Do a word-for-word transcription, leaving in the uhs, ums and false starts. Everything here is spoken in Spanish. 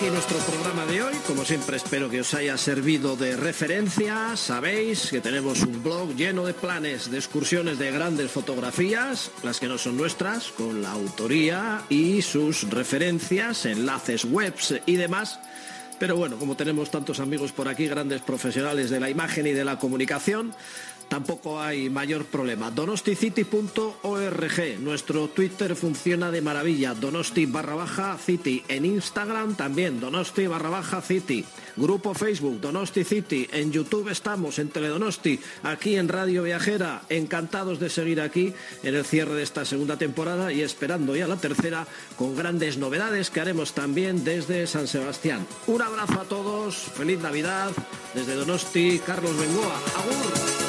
aquí nuestro programa de hoy. Como siempre, espero que os haya servido de referencia. Sabéis que tenemos un blog lleno de planes de excursiones de grandes fotografías, las que no son nuestras, con la autoría y sus referencias, enlaces webs y demás. Pero bueno, como tenemos tantos amigos por aquí, grandes profesionales de la imagen y de la comunicación, tampoco hay mayor problema. donosticity punto org. Nuestro Twitter funciona de maravilla. Donosti barra baja City. En Instagram también. Donosti barra baja City. Grupo Facebook Donosti City. En YouTube estamos, en Teledonosti. Aquí en Radio Viajera. Encantados de seguir aquí en el cierre de esta segunda temporada y esperando ya la tercera con grandes novedades que haremos también desde San Sebastián. Un abrazo a todos. Feliz Navidad. Desde Donosti, Carlos Bengoa. Agur.